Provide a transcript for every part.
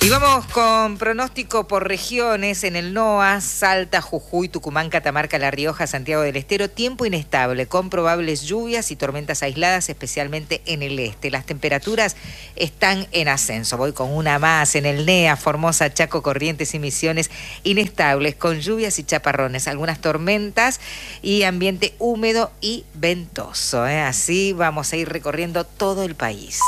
Y vamos con pronóstico por regiones. En el NOA, Salta, Jujuy, Tucumán, Catamarca, La Rioja, Santiago del Estero, tiempo inestable, con probables lluvias y tormentas aisladas, especialmente en el este. Las temperaturas están en ascenso. Voy con una más. En el NEA, Formosa, Chaco, Corrientes y Misiones, inestables, con lluvias y chaparrones, algunas tormentas y ambiente húmedo y ventoso. Así vamos a ir recorriendo todo el país.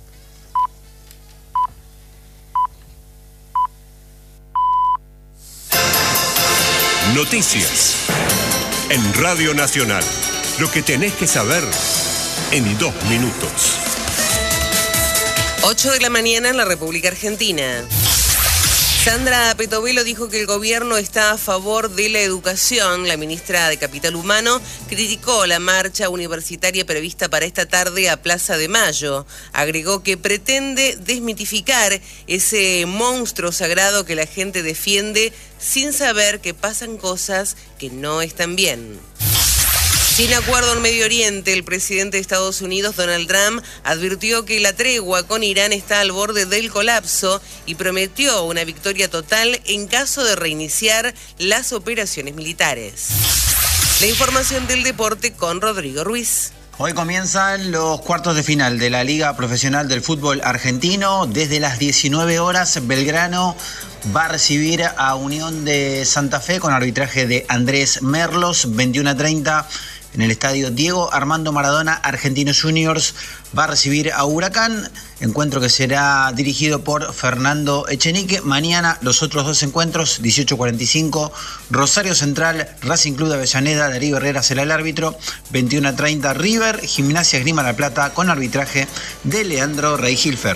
Noticias en Radio Nacional. Lo que tenés que saber en 2 minutos. 8 de la mañana en la República Argentina. Sandra Petovelo dijo que el gobierno está a favor de la educación. La ministra de Capital Humano criticó la marcha universitaria prevista para esta tarde a Plaza de Mayo. Agregó que pretende desmitificar ese monstruo sagrado que la gente defiende sin saber que pasan cosas que no están bien. Sin acuerdo en Medio Oriente, el presidente de Estados Unidos, Donald Trump, advirtió que la tregua con Irán está al borde del colapso y prometió una victoria total en caso de reiniciar las operaciones militares. La información del deporte con Rodrigo Ruiz. Hoy comienzan los cuartos de final de la Liga Profesional del Fútbol Argentino. Desde las 19 horas, Belgrano va a recibir a Unión de Santa Fe con arbitraje de Andrés Merlos. 21:30 en el estadio Diego Armando Maradona. Argentinos Juniors va a recibir a Huracán, encuentro que será dirigido por Fernando Echenique. Mañana los otros 2 encuentros, 18:45, Rosario Central, Racing Club de Avellaneda, Darío Herrera será el árbitro. 21:30, River, Gimnasia Esgrima La Plata con arbitraje de Leandro Reihilfer.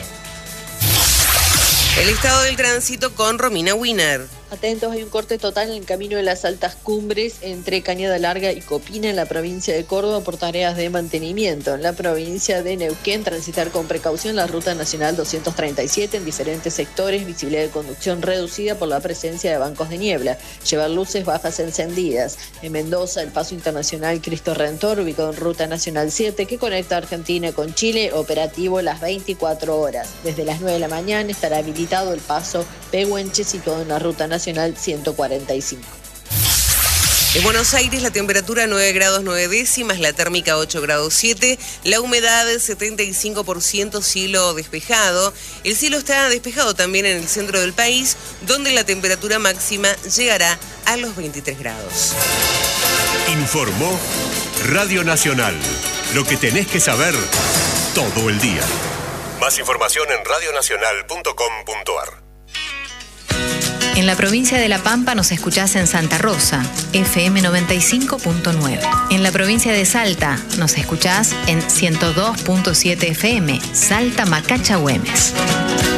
El estado del tránsito con Romina Wiener. Atentos, hay un corte total en el camino de las altas cumbres entre Cañada Larga y Copina en la provincia de Córdoba por tareas de mantenimiento. En la provincia de Neuquén, transitar con precaución la ruta nacional 237 en diferentes sectores, visibilidad de conducción reducida por la presencia de bancos de niebla. Llevar luces bajas encendidas. En Mendoza, el paso internacional Cristo Redentor, ubicado en ruta nacional 7, que conecta Argentina con Chile, operativo las 24 horas. Desde las 9 de la mañana estará habilitado el paso Pehuenche, situado en la ruta nacional 145. En Buenos Aires la temperatura 9 grados 9 décimas, la térmica 8 grados 7, la humedad 75%, cielo despejado. El cielo está despejado también en el centro del país, donde la temperatura máxima llegará a los 23 grados. Informó Radio Nacional. Lo que tenés que saber todo el día. Más información en radionacional.com.ar. En la provincia de La Pampa nos escuchás en Santa Rosa, FM 95.9. En la provincia de Salta nos escuchás en 102.7 FM, Salta Macacha Güemes.